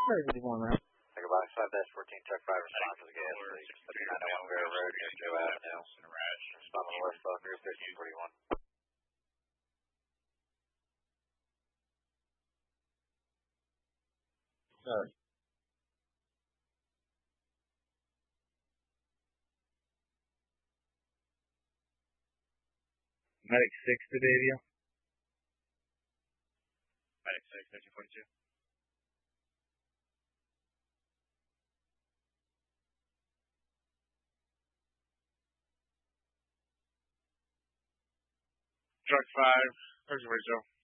Very good morning, man. Take a box 5-14, truck 5, respond to the gas station. 5901 Bear Road, near Joe Avenue. Respond to the west side, near 1541. Sorry. Medic 6 to Davia. Medic 6, 1542. Truck 5, 1342.